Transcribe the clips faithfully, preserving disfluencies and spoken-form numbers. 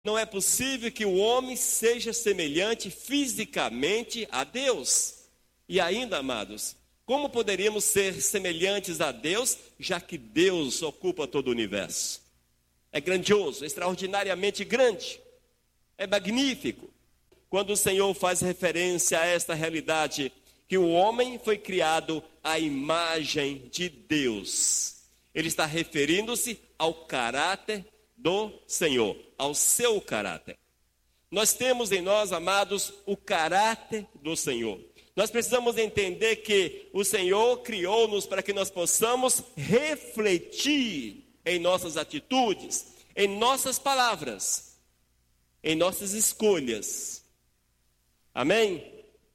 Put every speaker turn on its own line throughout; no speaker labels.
Não é possível que o homem seja semelhante fisicamente a Deus. E ainda, amados, como poderíamos ser semelhantes a Deus, já que Deus ocupa todo o universo? É grandioso, extraordinariamente grande, é magnífico. Quando o Senhor faz referência a esta realidade, que o homem foi criado à imagem de Deus, ele está referindo-se ao caráter do Senhor, ao seu caráter. Nós temos em nós, amados, o caráter do Senhor. Nós precisamos entender que o Senhor criou-nos para que nós possamos refletir em nossas atitudes, em nossas palavras, em nossas escolhas. Amém?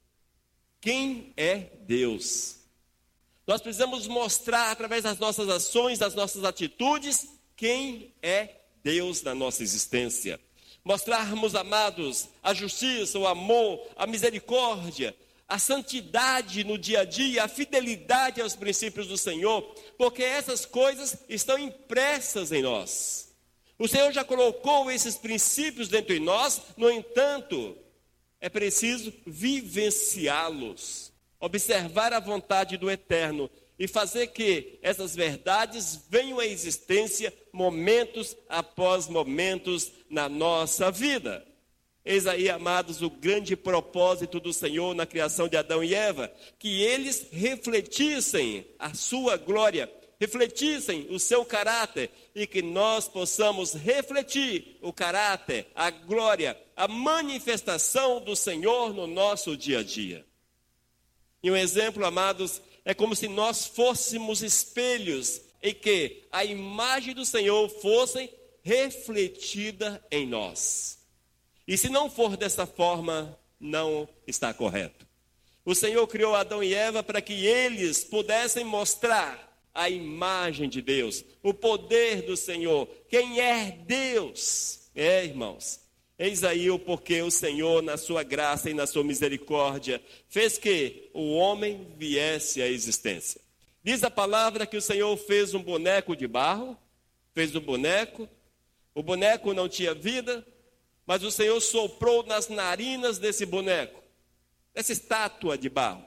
Quem é Deus? Nós precisamos mostrar através das nossas ações, das nossas atitudes, quem é Deus na nossa existência. Mostrarmos, amados, a justiça, o amor, a misericórdia, a santidade no dia a dia, a fidelidade aos princípios do Senhor, porque essas coisas estão impressas em nós. O Senhor já colocou esses princípios dentro de nós, no entanto, é preciso vivenciá-los, observar a vontade do Eterno e fazer que essas verdades venham à existência momentos após momentos na nossa vida. Eis aí, amados, o grande propósito do Senhor na criação de Adão e Eva, que eles refletissem a sua glória, refletissem o seu caráter, e que nós possamos refletir o caráter, a glória, a manifestação do Senhor no nosso dia a dia. E um exemplo, amados, é como se nós fôssemos espelhos e que a imagem do Senhor fosse refletida em nós. E se não for dessa forma, não está correto. O Senhor criou Adão e Eva para que eles pudessem mostrar a imagem de Deus, o poder do Senhor, quem é Deus. É, irmãos, eis aí o porquê o Senhor, na sua graça e na sua misericórdia, fez que o homem viesse à existência. Diz a palavra que o Senhor fez um boneco de barro, fez um boneco, o boneco não tinha vida, mas o Senhor soprou nas narinas desse boneco, dessa estátua de barro.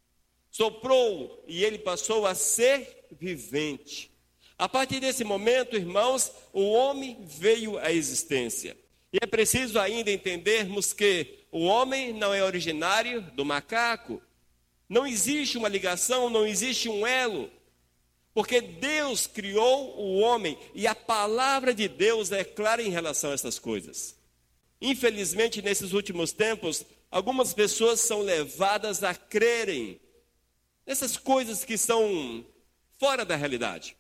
Soprou e ele passou a ser vivente. A partir desse momento, irmãos, o homem veio à existência. E é preciso ainda entendermos que o homem não é originário do macaco. Não existe uma ligação, não existe um elo. Porque Deus criou o homem e a palavra de Deus é clara em relação a essas coisas. Infelizmente, nesses últimos tempos, algumas pessoas são levadas a crerem nessas coisas que são fora da realidade.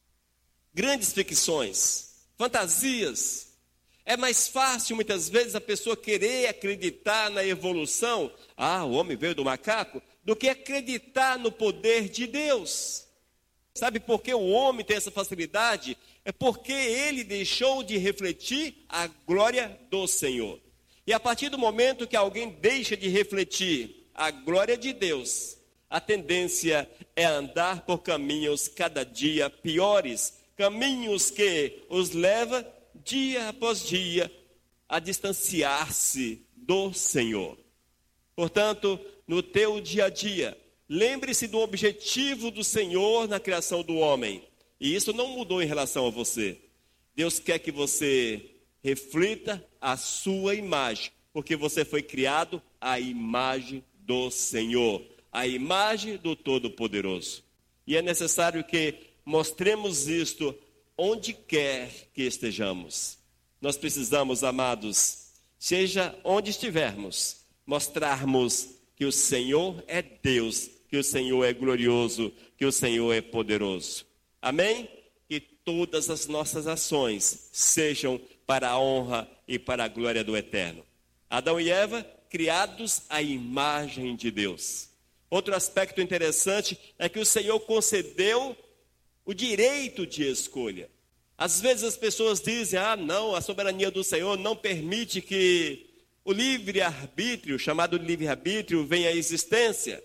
Grandes ficções, fantasias. É mais fácil, muitas vezes, a pessoa querer acreditar na evolução, ah, o homem veio do macaco, do que acreditar no poder de Deus. Sabe por que o homem tem essa facilidade? É porque ele deixou de refletir a glória do Senhor. E a partir do momento que alguém deixa de refletir a glória de Deus, a tendência é andar por caminhos cada dia piores, caminhos que os leva dia após dia a distanciar-se do Senhor. Portanto, no teu dia a dia, lembre-se do objetivo do Senhor na criação do homem. E isso não mudou em relação a você. Deus quer que você reflita a sua imagem, porque você foi criado à imagem do Senhor, a imagem do Todo-Poderoso. E é necessário que mostremos isto onde quer que estejamos. Nós precisamos, amados, seja onde estivermos, mostrarmos que o Senhor é Deus, que o Senhor é glorioso, que o Senhor é poderoso. Amém? Que todas as nossas ações sejam para a honra e para a glória do Eterno. Adão e Eva, criados à imagem de Deus. Outro aspecto interessante é que o Senhor concedeu o direito de escolha. Às vezes as pessoas dizem, ah não, a soberania do Senhor não permite que o livre-arbítrio, chamado de livre-arbítrio, venha à existência.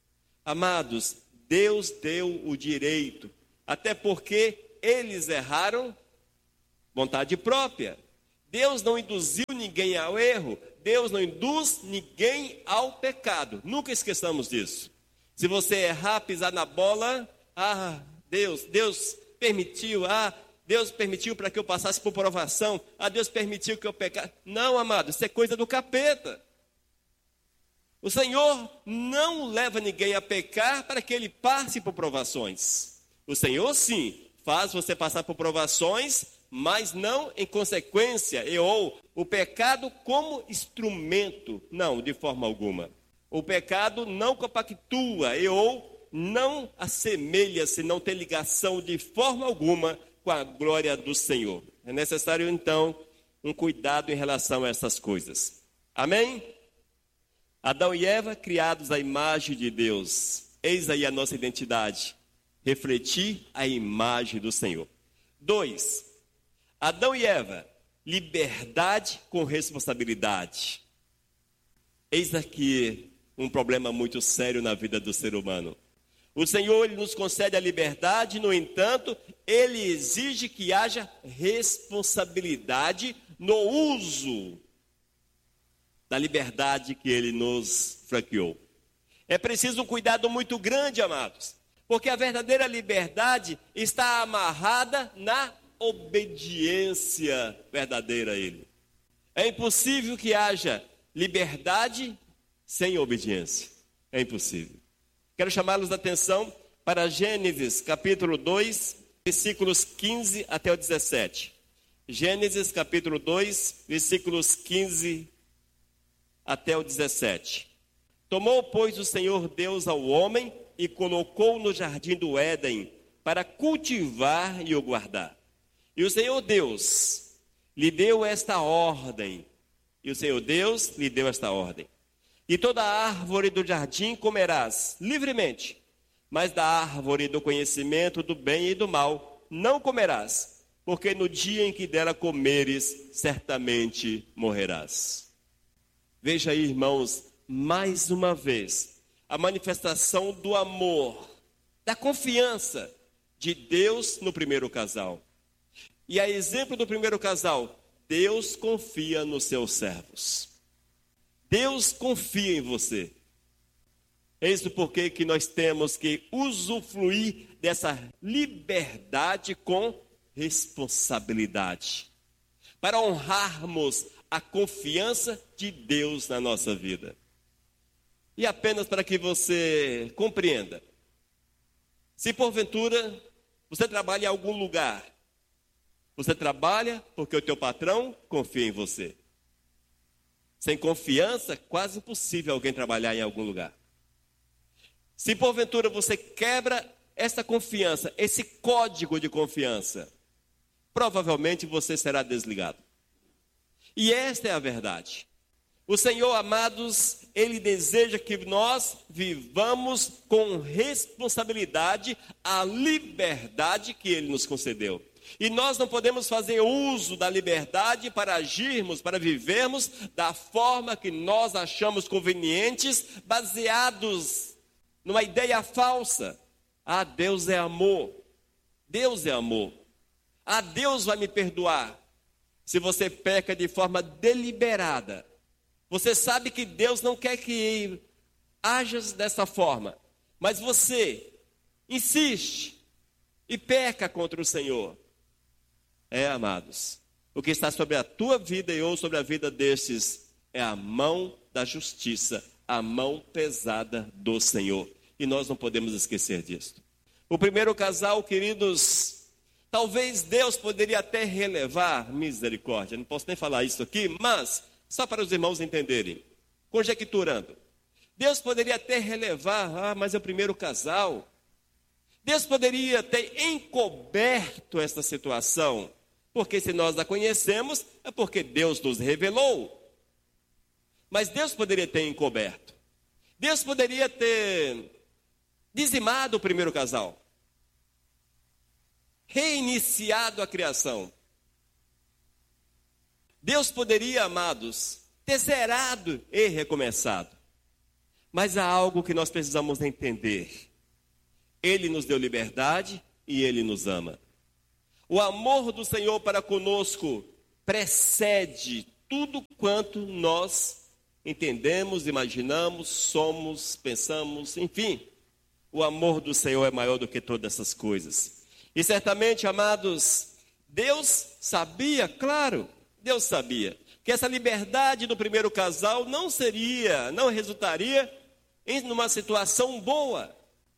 Amados, Deus deu o direito, até porque eles erraram vontade própria. Deus não induziu ninguém ao erro, Deus não induz ninguém ao pecado. Nunca esqueçamos disso. Se você errar, pisar na bola, ah, Deus, Deus permitiu, ah, Deus permitiu para que eu passasse por provação, ah, Deus permitiu que eu pecasse. Não, amado, isso é coisa do capeta. O Senhor não leva ninguém a pecar para que ele passe por provações. O Senhor, sim, faz você passar por provações, mas não em consequência, e ou o pecado como instrumento, não, de forma alguma. O pecado não compactua, e ou não assemelha-se, não tem ligação de forma alguma com a glória do Senhor. É necessário, então, um cuidado em relação a essas coisas. Amém? Adão e Eva, criados à imagem de Deus. Eis aí a nossa identidade. Refletir a imagem do Senhor. Dois, Adão e Eva, liberdade com responsabilidade. Eis aqui um problema muito sério na vida do ser humano. O Senhor, ele nos concede a liberdade, no entanto, ele exige que haja responsabilidade no uso da liberdade que ele nos franqueou. É preciso um cuidado muito grande, amados, porque a verdadeira liberdade está amarrada na obediência verdadeira a ele. É impossível que haja liberdade sem obediência. É impossível. Quero chamá-los a atenção para Gênesis capítulo dois, versículos quinze até o dezessete. Gênesis capítulo dois, versículos quinze até o dezessete. Tomou, pois, o Senhor Deus ao homem e colocou no jardim do Éden para cultivar e o guardar. E o Senhor Deus lhe deu esta ordem. E o Senhor Deus lhe deu esta ordem. E toda árvore do jardim comerás livremente, mas da árvore do conhecimento do bem e do mal não comerás, porque no dia em que dela comeres, certamente morrerás. Veja aí, irmãos, mais uma vez, a manifestação do amor, da confiança de Deus no primeiro casal. E a exemplo do primeiro casal, Deus confia nos seus servos. Deus confia em você. Eis o porquê que nós temos que usufruir dessa liberdade com responsabilidade, para honrarmos a confiança de Deus na nossa vida. E apenas para que você compreenda, se porventura você trabalha em algum lugar, você trabalha porque o teu patrão confia em você. Sem confiança, é quase impossível alguém trabalhar em algum lugar. Se porventura você quebra essa confiança, esse código de confiança, provavelmente você será desligado. E esta é a verdade. O Senhor, amados, Ele deseja que nós vivamos com responsabilidade a liberdade que Ele nos concedeu. E nós não podemos fazer uso da liberdade para agirmos, para vivermos da forma que nós achamos convenientes, baseados numa ideia falsa. Ah, Deus é amor. Deus é amor. Ah, Deus vai me perdoar. Se você peca de forma deliberada, você sabe que Deus não quer que hajas dessa forma, mas você insiste e peca contra o Senhor. É, amados, o que está sobre a tua vida e ou sobre a vida destes é a mão da justiça, a mão pesada do Senhor. E nós não podemos esquecer disso. O primeiro casal, queridos, talvez Deus poderia até relevar, misericórdia, não posso nem falar isso aqui, mas só para os irmãos entenderem, conjecturando, Deus poderia até relevar, ah, mas é o primeiro casal. Deus poderia ter encoberto essa situação, porque se nós a conhecemos, é porque Deus nos revelou. Mas Deus poderia ter encoberto. Deus poderia ter dizimado o primeiro casal, reiniciado a criação. Deus poderia, amados, ter zerado e recomeçado. Mas há algo que nós precisamos entender. Ele nos deu liberdade e Ele nos ama. O amor do Senhor para conosco precede tudo quanto nós entendemos, imaginamos, somos, pensamos, enfim. O amor do Senhor é maior do que todas essas coisas. E certamente, amados, Deus sabia, claro, Deus sabia, que essa liberdade do primeiro casal não seria, não resultaria em uma situação boa.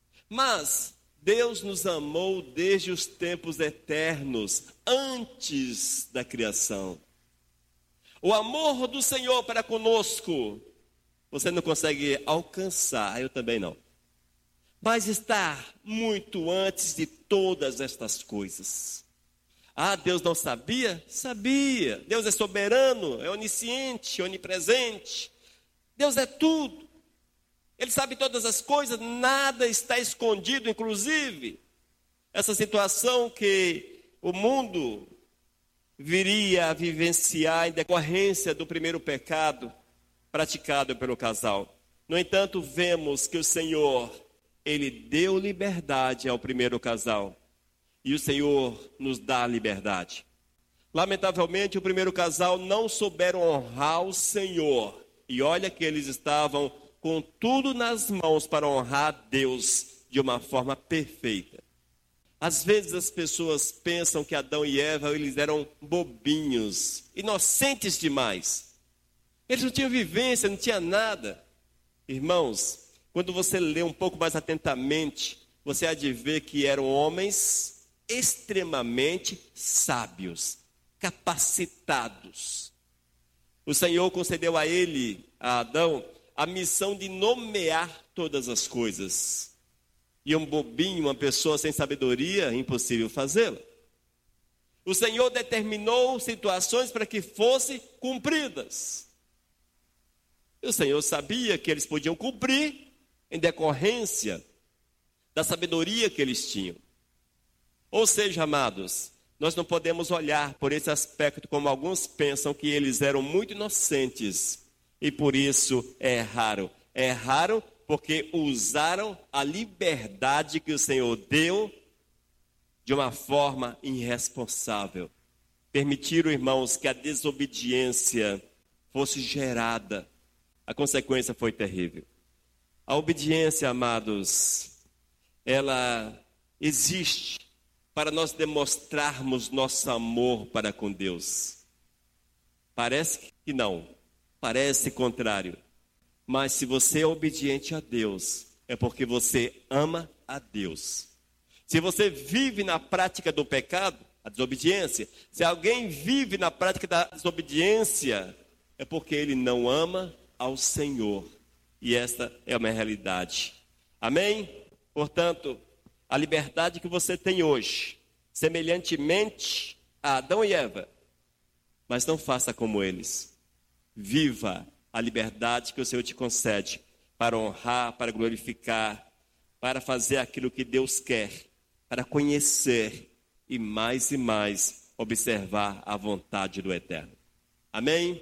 Mas Deus nos amou desde os tempos eternos, antes da criação. O amor do Senhor para conosco, você não consegue alcançar, eu também não. Mas está muito antes de todas estas coisas. Ah, Deus não sabia? Sabia. Deus é soberano, é onisciente, onipresente. Deus é tudo. Ele sabe todas as coisas, nada está escondido, inclusive essa situação que o mundo viria a vivenciar em decorrência do primeiro pecado praticado pelo casal. No entanto, vemos que o Senhor, Ele deu liberdade ao primeiro casal. E o Senhor nos dá liberdade. Lamentavelmente, o primeiro casal não souberam honrar o Senhor. E olha que eles estavam com tudo nas mãos para honrar a Deus de uma forma perfeita. Às vezes as pessoas pensam que Adão e Eva, eles eram bobinhos, inocentes demais. Eles não tinham vivência, não tinham nada. Irmãos, quando você lê um pouco mais atentamente, você há de ver que eram homens extremamente sábios, capacitados. O Senhor concedeu a ele, a Adão, a missão de nomear todas as coisas. E um bobinho, uma pessoa sem sabedoria, é impossível fazê-lo. O Senhor determinou situações para que fossem cumpridas. E o Senhor sabia que eles podiam cumprir em decorrência da sabedoria que eles tinham. Ou seja, amados, nós não podemos olhar por esse aspecto como alguns pensam que eles eram muito inocentes e por isso erraram. Erraram porque usaram a liberdade que o Senhor deu de uma forma irresponsável. Permitiram, irmãos, que a desobediência fosse gerada. A consequência foi terrível. A obediência, amados, ela existe para nós demonstrarmos nosso amor para com Deus. Parece que não, parece contrário. Mas se você é obediente a Deus, é porque você ama a Deus. Se você vive na prática do pecado, a desobediência, se alguém vive na prática da desobediência, é porque ele não ama ao Senhor. E esta é uma realidade. Amém? Portanto, a liberdade que você tem hoje, semelhantemente a Adão e Eva, mas não faça como eles. Viva a liberdade que o Senhor te concede para honrar, para glorificar, para fazer aquilo que Deus quer, para conhecer e mais e mais observar a vontade do Eterno. Amém?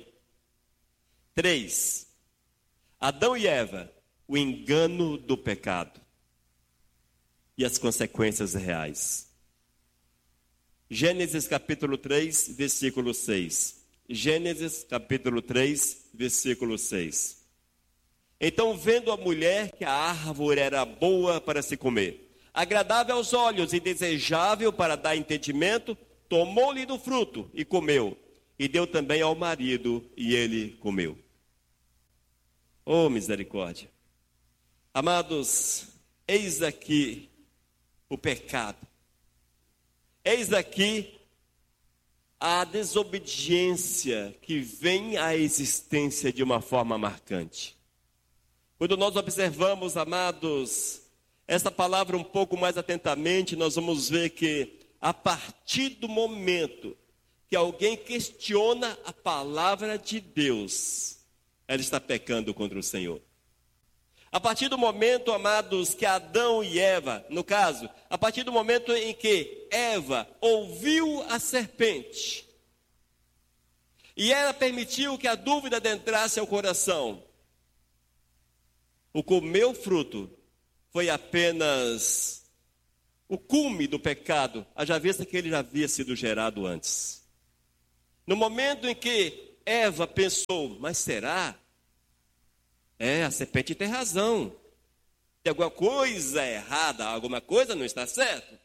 Três. Adão e Eva, o engano do pecado e as consequências reais. Gênesis capítulo três, versículo seis. Gênesis capítulo três, versículo seis. Então, vendo a mulher que a árvore era boa para se comer, agradável aos olhos e desejável para dar entendimento, tomou-lhe do fruto e comeu, e deu também ao marido, e ele comeu. Oh, misericórdia! Amados, eis aqui o pecado. Eis aqui a desobediência que vem à existência de uma forma marcante. Quando nós observamos, amados, essa palavra um pouco mais atentamente, nós vamos ver que a partir do momento que alguém questiona a palavra de Deus, ela está pecando contra o Senhor. A partir do momento, amados, que Adão e Eva, no caso, a partir do momento em que Eva ouviu a serpente, e ela permitiu que a dúvida adentrasse ao coração, o comer o fruto foi apenas o cume do pecado, haja vista que ele já havia sido gerado antes. No momento em que Eva pensou, mas será? É, a serpente tem razão. Tem alguma coisa errada, alguma coisa não está certa.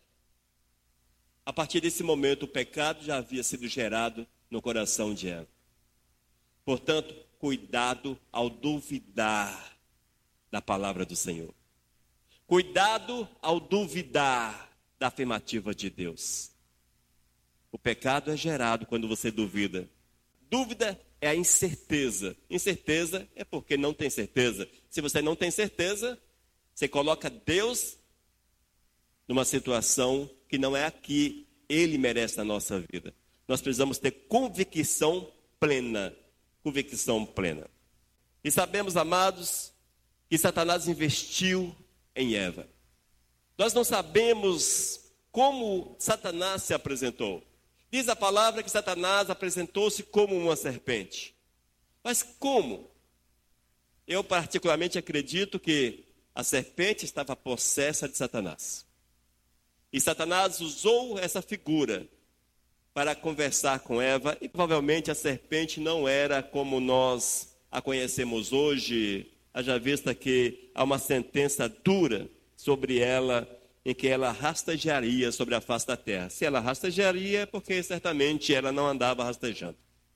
A partir desse momento, o pecado já havia sido gerado no coração de Eva. Portanto, cuidado ao duvidar da palavra do Senhor. Cuidado ao duvidar da afirmativa de Deus. O pecado é gerado quando você duvida. Dúvida é a incerteza. Incerteza é porque não tem certeza. Se você não tem certeza, você coloca Deus numa situação que não é a que Ele merece na nossa vida. Nós precisamos ter convicção plena. Convicção plena. E sabemos, amados, que Satanás investiu em Eva. Nós não sabemos como Satanás se apresentou. Diz a palavra que Satanás apresentou-se como uma serpente. Mas como? Eu particularmente acredito que a serpente estava possessa de Satanás. E Satanás usou essa figura para conversar com Eva. E provavelmente a serpente não era como nós a conhecemos hoje. Haja vista que há uma sentença dura sobre ela, em que ela rastejaria sobre a face da terra. Se ela rastejaria, é porque certamente ela não andava rastejando.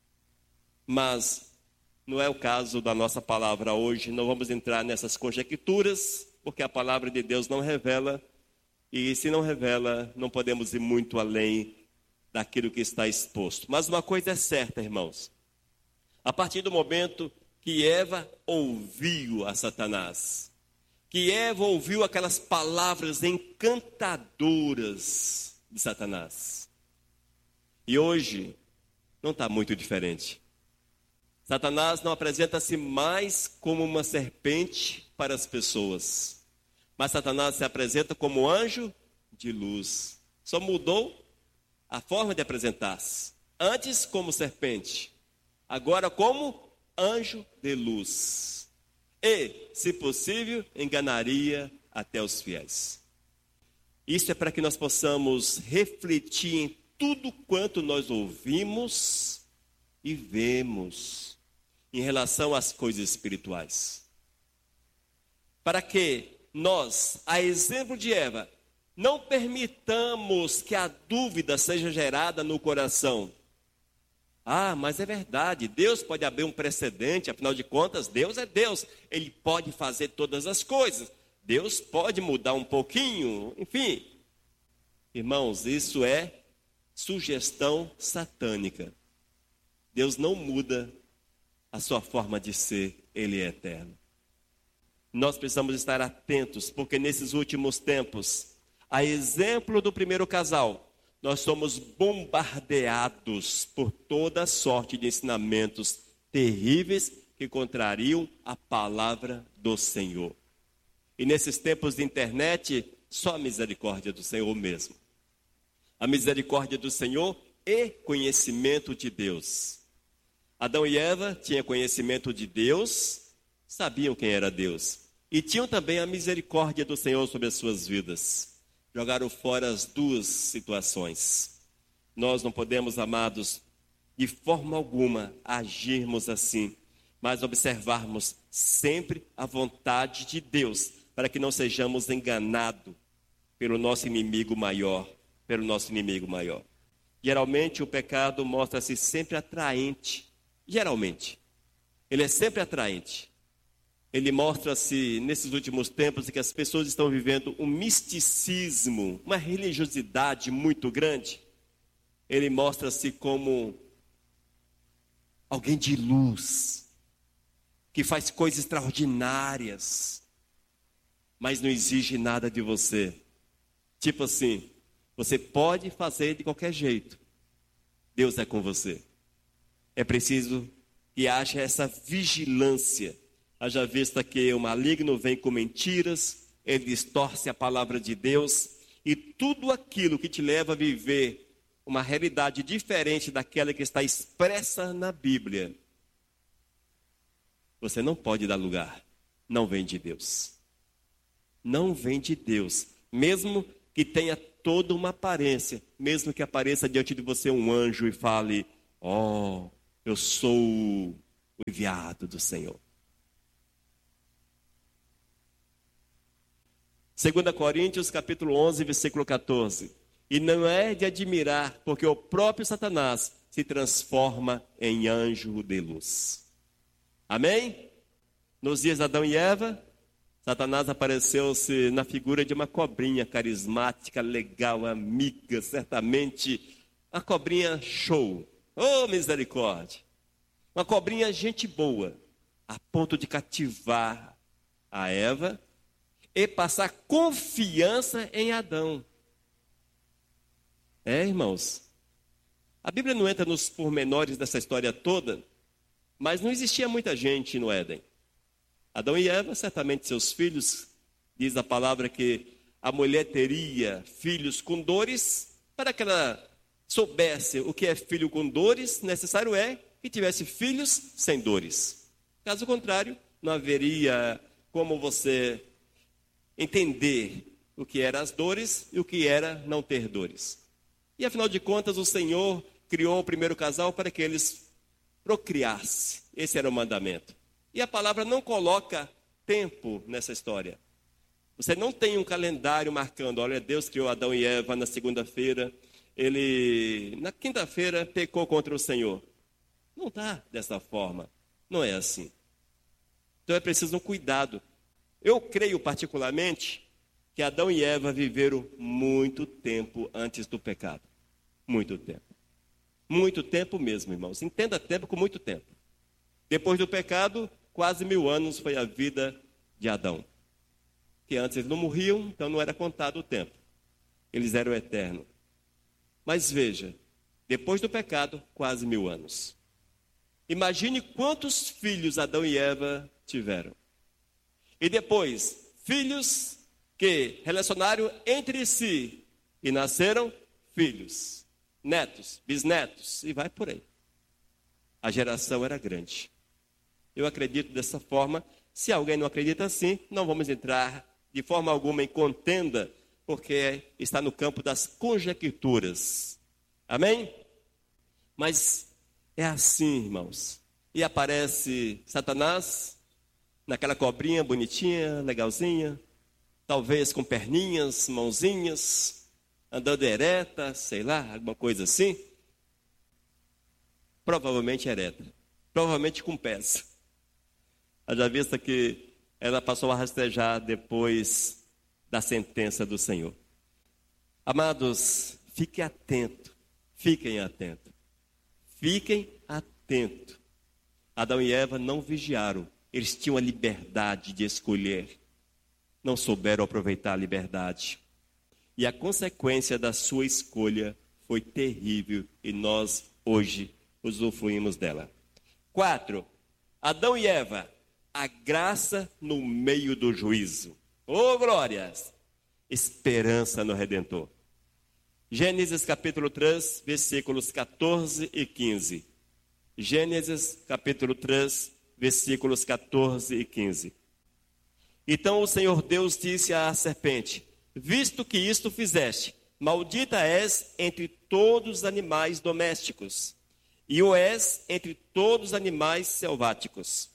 Mas não é o caso da nossa palavra hoje. Não vamos entrar nessas conjecturas, porque a palavra de Deus não revela. E se não revela, não podemos ir muito além daquilo que está exposto. Mas uma coisa é certa, irmãos. A partir do momento que Eva ouviu a Satanás, que Eva ouviu aquelas palavras encantadoras de Satanás. E hoje não está muito diferente. Satanás não apresenta-se mais como uma serpente para as pessoas, mas Satanás se apresenta como anjo de luz. Só mudou a forma de apresentar-se. Antes como serpente, agora como anjo de luz. E, se possível, enganaria até os fiéis. Isso é para que nós possamos refletir em tudo quanto nós ouvimos e vemos em relação às coisas espirituais. Para que nós, a exemplo de Eva, não permitamos que a dúvida seja gerada no coração. Ah, mas é verdade, Deus pode abrir um precedente, afinal de contas, Deus é Deus, Ele pode fazer todas as coisas, Deus pode mudar um pouquinho, enfim. Irmãos, isso é sugestão satânica. Deus não muda a sua forma de ser, Ele é eterno. Nós precisamos estar atentos, porque nesses últimos tempos, a exemplo do primeiro casal, nós somos bombardeados por toda sorte de ensinamentos terríveis que contrariam a palavra do Senhor. E nesses tempos de internet, só a misericórdia do Senhor mesmo. A misericórdia do Senhor e conhecimento de Deus. Adão e Eva tinham conhecimento de Deus, sabiam quem era Deus. E tinham também a misericórdia do Senhor sobre as suas vidas. Jogaram fora as duas situações. Nós não podemos, amados, de forma alguma agirmos assim, mas observarmos sempre a vontade de Deus, para que não sejamos enganados pelo nosso inimigo maior, pelo nosso inimigo maior. Geralmente o pecado mostra-se sempre atraente, geralmente, ele é sempre atraente. Ele mostra-se nesses últimos tempos em que as pessoas estão vivendo um misticismo, uma religiosidade muito grande. Ele mostra-se como alguém de luz, que faz coisas extraordinárias, mas não exige nada de você. Tipo assim, você pode fazer de qualquer jeito, Deus é com você. É preciso que haja essa vigilância. Haja vista que o maligno vem com mentiras, ele distorce a palavra de Deus, e tudo aquilo que te leva a viver uma realidade diferente daquela que está expressa na Bíblia, você não pode dar lugar, não vem de Deus. Não vem de Deus, mesmo que tenha toda uma aparência, mesmo que apareça diante de você um anjo e fale, Oh, eu sou o enviado do Senhor. Segunda Coríntios, capítulo onze, versículo catorze. E não é de admirar, porque o próprio Satanás se transforma em anjo de luz. Amém? Nos dias de Adão e Eva, Satanás apareceu-se na figura de uma cobrinha carismática, legal, amiga, certamente. Uma cobrinha show. Oh, misericórdia. Uma cobrinha gente boa, a ponto de cativar a Eva e passar confiança em Adão. É, irmãos, a Bíblia não entra nos pormenores dessa história toda, mas não existia muita gente no Éden. Adão e Eva, certamente seus filhos, diz a palavra que a mulher teria filhos com dores. Para que ela soubesse o que é filho com dores, necessário é que tivesse filhos sem dores. Caso contrário, não haveria como você entender o que eram as dores e o que era não ter dores. E afinal de contas, o Senhor criou o primeiro casal para que eles procriassem. Esse era o mandamento. E a palavra não coloca tempo nessa história. Você não tem um calendário marcando, olha, Deus criou Adão e Eva na segunda-feira, ele na quinta-feira pecou contra o Senhor. Não está dessa forma, não é assim. Então é preciso um cuidado. Eu creio particularmente que Adão e Eva viveram muito tempo antes do pecado. Muito tempo. Muito tempo mesmo, irmãos. Entenda tempo com muito tempo. Depois do pecado, quase mil anos foi a vida de Adão. Que antes eles não morriam, então não era contado o tempo. Eles eram eternos. Mas veja, depois do pecado, quase mil anos. Imagine quantos filhos Adão e Eva tiveram. E depois, filhos que relacionaram entre si e nasceram filhos, netos, bisnetos, e vai por aí. A geração era grande. Eu acredito dessa forma. Se alguém não acredita assim, não vamos entrar de forma alguma em contenda, porque está no campo das conjecturas. Amém? Mas é assim, irmãos. E aparece Satanás naquela cobrinha bonitinha, legalzinha, talvez com perninhas, mãozinhas, andando ereta, sei lá, alguma coisa assim. Provavelmente ereta, provavelmente com pés. Haja vista que ela passou a rastejar depois da sentença do Senhor. Amados, fiquem atentos, fiquem atentos, fiquem atentos. Adão e Eva não vigiaram, eles tinham a liberdade de escolher, não souberam aproveitar a liberdade. E a consequência da sua escolha foi terrível e nós hoje usufruímos dela. Quatro, Adão e Eva, a graça no meio do juízo. Oh, glórias! Esperança no Redentor. Gênesis capítulo três, versículos catorze e quinze. Gênesis capítulo três, versículos catorze e quinze. Então o Senhor Deus disse à serpente: visto que isto fizeste, maldita és entre todos os animais domésticos, e o és entre todos os animais selváticos.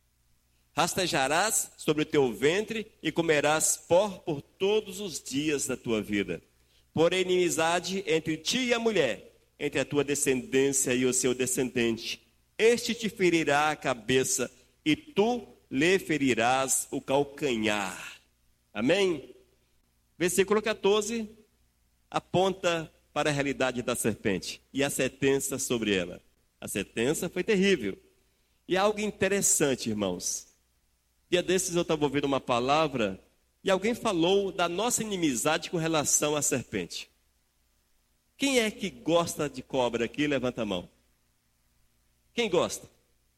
Rastejarás sobre o teu ventre e comerás pó por todos os dias da tua vida. Porém, inimizade entre ti e a mulher, entre a tua descendência e o seu descendente. Este te ferirá a cabeça e tu lhe ferirás o calcanhar. Amém? Versículo catorze aponta para a realidade da serpente e a sentença sobre ela. A sentença foi terrível. E algo interessante, irmãos. Dia desses eu estava ouvindo uma palavra e alguém falou da nossa inimizade com relação à serpente. Quem é que gosta de cobra aqui? Levanta a mão. Quem gosta?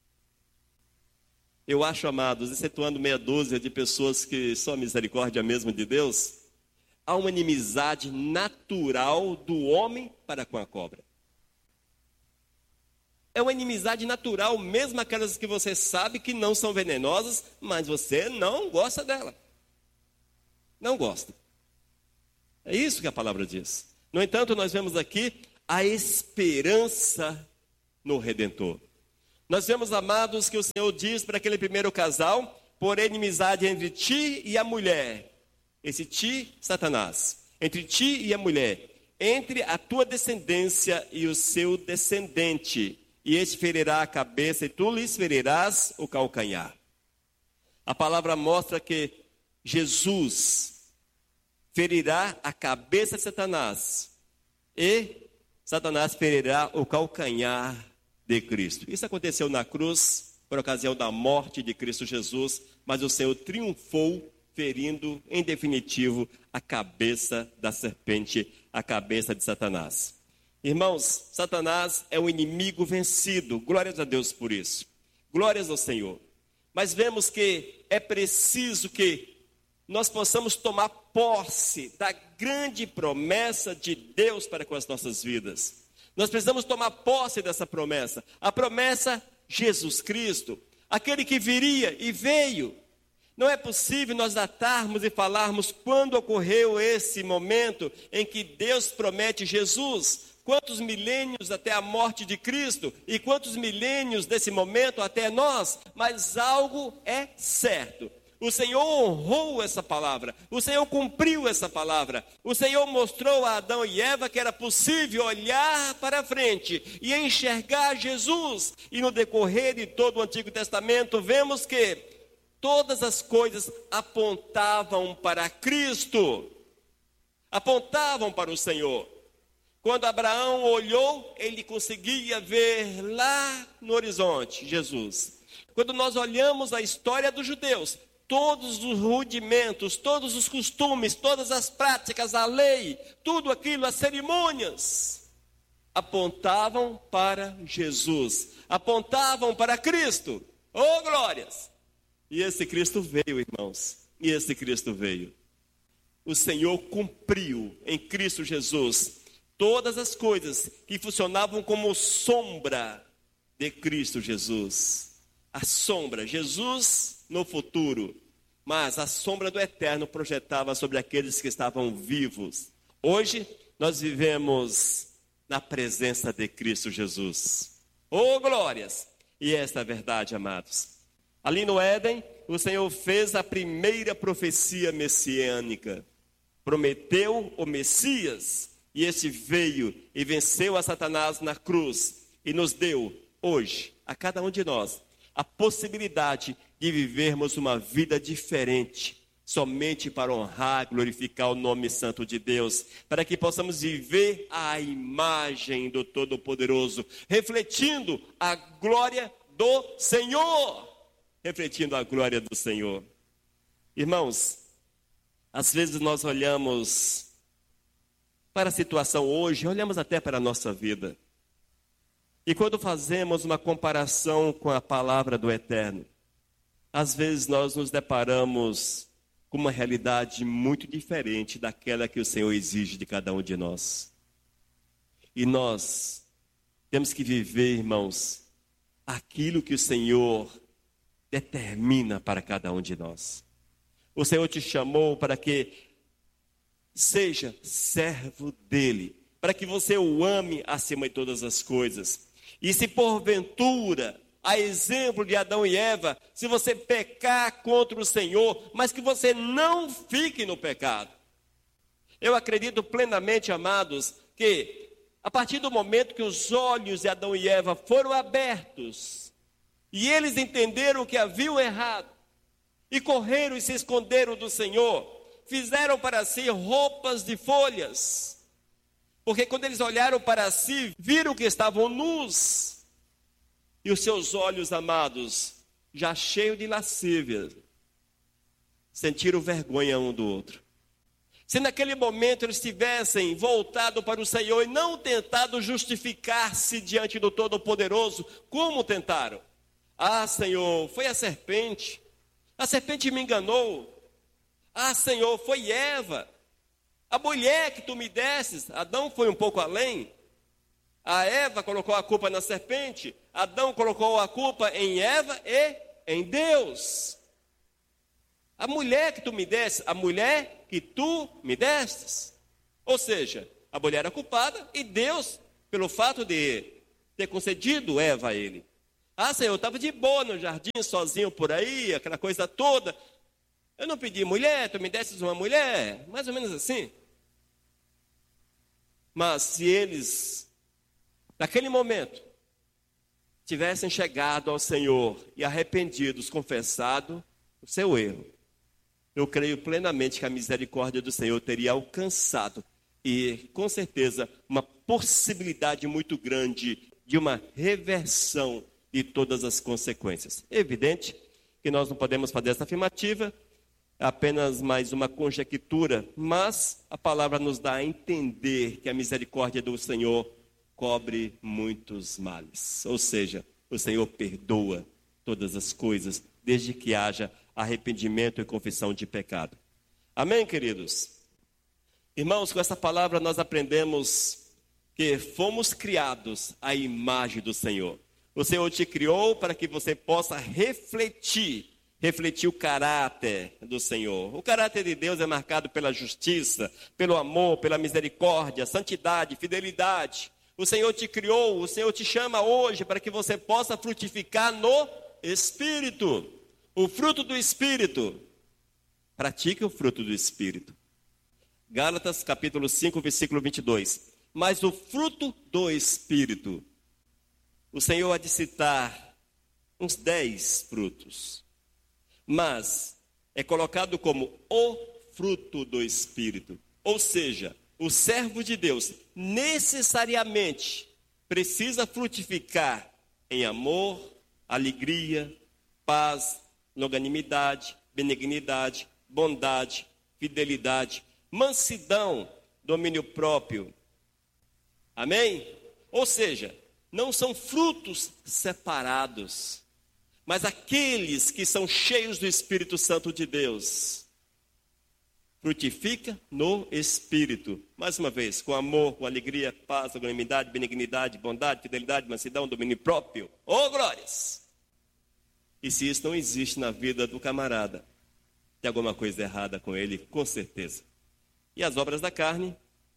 Eu acho, amados, excetuando meia dúzia de pessoas que são a misericórdia mesmo de Deus, há uma inimizade natural do homem para com a cobra. É uma inimizade natural, mesmo aquelas que você sabe que não são venenosas, mas você não gosta dela. Não gosta. É isso que a palavra diz. No entanto, nós vemos aqui a esperança no Redentor. Nós vemos, amados, que o Senhor diz para aquele primeiro casal: por inimizade entre ti e a mulher. Esse ti, Satanás. Entre ti e a mulher. Entre a tua descendência e o seu descendente. E este ferirá a cabeça e tu lhes ferirás o calcanhar. A palavra mostra que Jesus ferirá a cabeça de Satanás. E Satanás ferirá o calcanhar de Cristo. Isso aconteceu na cruz, por ocasião da morte de Cristo Jesus, mas o Senhor triunfou, ferindo, em definitivo, a cabeça da serpente, a cabeça de Satanás. Irmãos, Satanás é o inimigo vencido, glórias a Deus por isso, glórias ao Senhor. Mas vemos que é preciso que nós possamos tomar posse da grande promessa de Deus para com as nossas vidas. Nós precisamos tomar posse dessa promessa, a promessa Jesus Cristo, aquele que viria e veio. Não é possível nós datarmos e falarmos quando ocorreu esse momento em que Deus promete Jesus. Quantos milênios até a morte de Cristo e quantos milênios desse momento até nós, mas algo é certo. O Senhor honrou essa palavra, o Senhor cumpriu essa palavra. O Senhor mostrou a Adão e Eva que era possível olhar para frente e enxergar Jesus. E no decorrer de todo o Antigo Testamento vemos que todas as coisas apontavam para Cristo, apontavam para o Senhor. Quando Abraão olhou, ele conseguia ver lá no horizonte Jesus. Quando nós olhamos a história dos judeus, todos os rudimentos, todos os costumes, todas as práticas, a lei, tudo aquilo, as cerimônias, apontavam para Jesus, apontavam para Cristo. Oh, glórias! E esse Cristo veio, irmãos, e esse Cristo veio. O Senhor cumpriu em Cristo Jesus todas as coisas que funcionavam como sombra de Cristo Jesus. A sombra, Jesus no futuro, mas a sombra do eterno projetava sobre aqueles que estavam vivos. Hoje nós vivemos na presença de Cristo Jesus. Oh, glórias! E esta é a verdade, amados. Ali no Éden, o Senhor fez a primeira profecia messiânica. Prometeu o Messias, e este veio e venceu a Satanás na cruz e nos deu hoje, a cada um de nós, a possibilidade de vivermos uma vida diferente, somente para honrar e glorificar o nome santo de Deus, para que possamos viver a imagem do Todo-Poderoso, refletindo a glória do Senhor, refletindo a glória do Senhor. Irmãos, às vezes nós olhamos para a situação hoje, olhamos até para a nossa vida. E quando fazemos uma comparação com a palavra do Eterno, às vezes nós nos deparamos com uma realidade muito diferente daquela que o Senhor exige de cada um de nós. E nós temos que viver, irmãos, aquilo que o Senhor determina para cada um de nós. O Senhor te chamou para que seja servo dele, para que você o ame acima de todas as coisas. E se porventura, a exemplo de Adão e Eva, se você pecar contra o Senhor, mas que você não fique no pecado. Eu acredito plenamente, amados, que a partir do momento que os olhos de Adão e Eva foram abertos, e eles entenderam que haviam errado, e correram e se esconderam do Senhor, fizeram para si roupas de folhas, porque quando eles olharam para si, viram que estavam nus, e os seus olhos, amados, já cheios de lascívia, sentiram vergonha um do outro. Se naquele momento eles tivessem voltado para o Senhor e não tentado justificar-se diante do Todo-Poderoso, como tentaram? Ah, Senhor, foi a serpente, a serpente me enganou. Ah, Senhor, foi Eva, a mulher que tu me desses. Adão foi um pouco além. A Eva colocou a culpa na serpente, Adão colocou a culpa em Eva e em Deus. A mulher que tu me desses, a mulher que tu me destes. Ou seja, a mulher era culpada e Deus, pelo fato de ter concedido Eva a ele. Ah, Senhor, eu estava de boa no jardim, sozinho por aí, aquela coisa toda. Eu não pedi mulher, tu me desses uma mulher, mais ou menos assim. Mas se eles, naquele momento, tivessem chegado ao Senhor e arrependidos, confessado o seu erro, eu creio plenamente que a misericórdia do Senhor teria alcançado e, com certeza, uma possibilidade muito grande de uma reversão de todas as consequências. É evidente que nós não podemos fazer essa afirmativa, é apenas mais uma conjectura, mas a palavra nos dá a entender que a misericórdia do Senhor cobre muitos males. Ou seja, o Senhor perdoa todas as coisas, desde que haja arrependimento e confissão de pecado. Amém, queridos? Irmãos, com essa palavra nós aprendemos que fomos criados à imagem do Senhor. O Senhor te criou para que você possa refletir, refletir o caráter do Senhor. O caráter de Deus é marcado pela justiça, pelo amor, pela misericórdia, santidade, fidelidade. O Senhor te criou, o Senhor te chama hoje para que você possa frutificar no Espírito. O fruto do Espírito. Pratique o fruto do Espírito. Gálatas capítulo cinco, versículo vinte e dois. Mas o fruto do Espírito. O Senhor há de citar uns dez frutos. Mas é colocado como o fruto do Espírito. Ou seja, o servo de Deus necessariamente precisa frutificar em amor, alegria, paz, longanimidade, benignidade, bondade, fidelidade, mansidão, domínio próprio. Amém? Ou seja, não são frutos separados, mas aqueles que são cheios do Espírito Santo de Deus. Frutifica no Espírito. Mais uma vez, com amor, com alegria, paz, longanimidade, benignidade, bondade, fidelidade, mansidão, domínio próprio. Oh, glórias! E se isso não existe na vida do camarada, tem alguma coisa errada com ele, com certeza. E as obras da carne?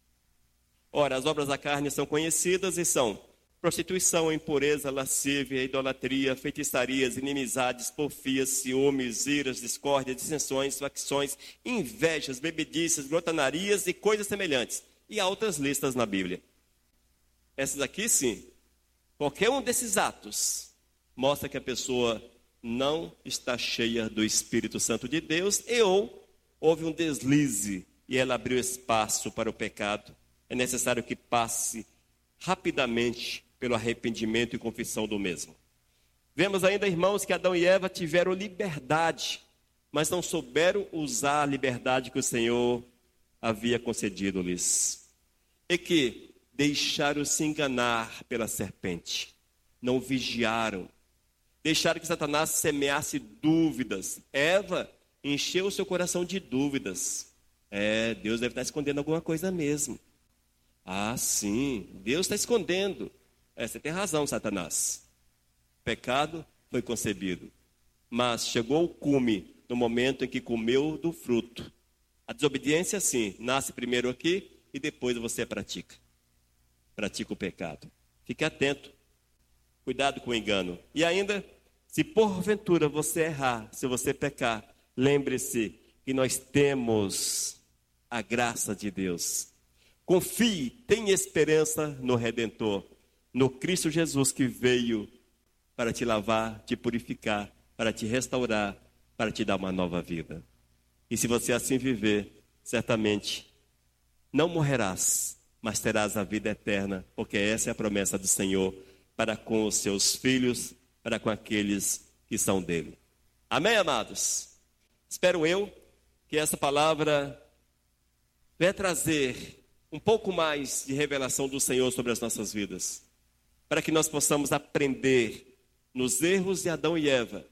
Ora, as obras da carne são conhecidas e são prostituição, impureza, lascívia, idolatria, feitiçarias, inimizades, porfias, ciúmes, iras, discórdias, dissensões, facções, invejas, bebedices, glotanarias e coisas semelhantes. E há outras listas na Bíblia. Essas aqui, sim. Qualquer um desses atos mostra que a pessoa não está cheia do Espírito Santo de Deus e ou houve um deslize e ela abriu espaço para o pecado. É necessário que passe rapidamente pelo arrependimento e confissão do mesmo. Vemos ainda, irmãos, que Adão e Eva tiveram liberdade, mas não souberam usar a liberdade que o Senhor havia concedido-lhes. E que deixaram se enganar pela serpente, não vigiaram, deixaram que Satanás semeasse dúvidas. Eva encheu o seu coração de dúvidas. É, Deus deve estar escondendo alguma coisa mesmo. Ah, sim, Deus está escondendo. É, você tem razão, Satanás. O pecado foi concebido, mas chegou o cume no momento em que comeu do fruto. A desobediência, sim, nasce primeiro aqui e depois você pratica. Pratica o pecado. Fique atento. Cuidado com o engano. E ainda, se porventura você errar, se você pecar, lembre-se que nós temos a graça de Deus. Confie, tenha esperança no Redentor, no Cristo Jesus que veio para te lavar, te purificar, para te restaurar, para te dar uma nova vida. E se você assim viver, certamente não morrerás, mas terás a vida eterna, porque essa é a promessa do Senhor para com os seus filhos, para com aqueles que são dele. Amém, amados? Espero eu que essa palavra venha trazer um pouco mais de revelação do Senhor sobre as nossas vidas, para que nós possamos aprender nos erros de Adão e Eva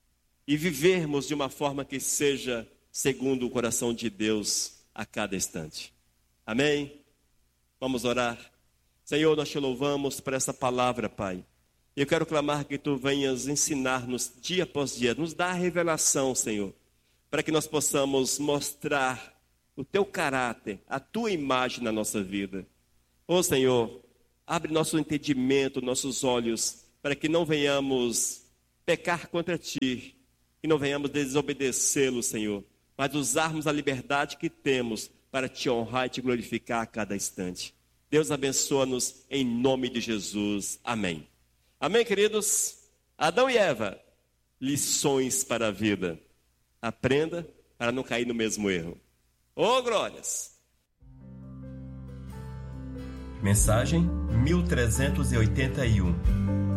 e vivermos de uma forma que seja segundo o coração de Deus a cada instante. Amém? Vamos orar. Senhor, nós te louvamos por essa palavra, Pai. Eu quero clamar que Tu venhas ensinar-nos dia após dia, nos dá a revelação, Senhor, para que nós possamos mostrar o Teu caráter, a Tua imagem na nossa vida. Ô Senhor, Abre nosso entendimento, nossos olhos, para que não venhamos pecar contra Ti, que não venhamos desobedecê-lo, Senhor, mas usarmos a liberdade que temos para Te honrar e Te glorificar a cada instante. Deus abençoa-nos em nome de Jesus. Amém. Amém, queridos? Adão e Eva, lições para a vida. Aprenda para não cair no mesmo erro. Ô, glórias!
Mensagem mil trezentos e oitenta e um.